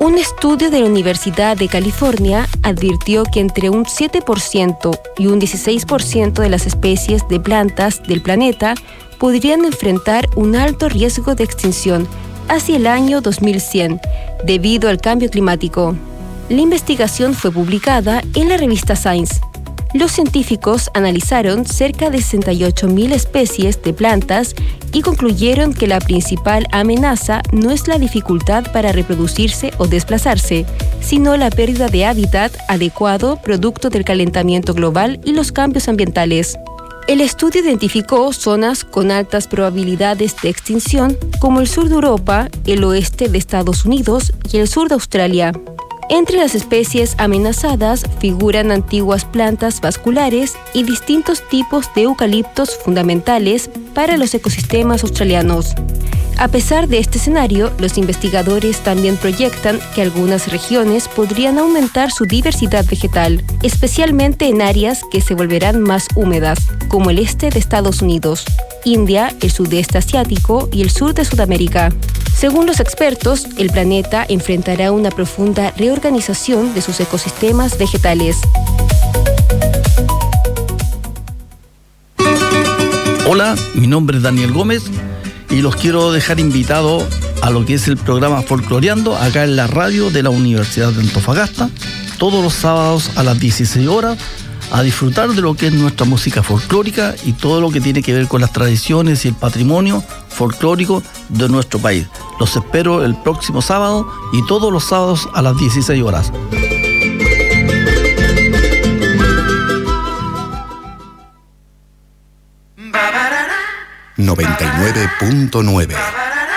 Un estudio de la Universidad de California advirtió que entre un 7% y un 16% de las especies de plantas del planeta podrían enfrentar un alto riesgo de extinción hacia el año 2100 debido al cambio climático. La investigación fue publicada en la revista Science. Los científicos analizaron cerca de 68.000 especies de plantas y concluyeron que la principal amenaza no es la dificultad para reproducirse o desplazarse, sino la pérdida de hábitat adecuado producto del calentamiento global y los cambios ambientales. El estudio identificó zonas con altas probabilidades de extinción, como el sur de Europa, el oeste de Estados Unidos y el sur de Australia. Entre las especies amenazadas figuran antiguas plantas vasculares y distintos tipos de eucaliptos fundamentales para los ecosistemas australianos. A pesar de este escenario, los investigadores también proyectan que algunas regiones podrían aumentar su diversidad vegetal, especialmente en áreas que se volverán más húmedas, como el este de Estados Unidos, India, el sudeste asiático y el sur de Sudamérica. Según los expertos, el planeta enfrentará una profunda reorganización de sus ecosistemas vegetales. Hola, mi nombre es Daniel Gómez y los quiero dejar invitados a lo que es el programa Folcloreando acá en la radio de la Universidad de Antofagasta, todos los sábados a las 16 horas, a disfrutar de lo que es nuestra música folclórica y todo lo que tiene que ver con las tradiciones y el patrimonio folclórico de nuestro país. Los espero el próximo sábado y todos los sábados a las 16 horas. 99.9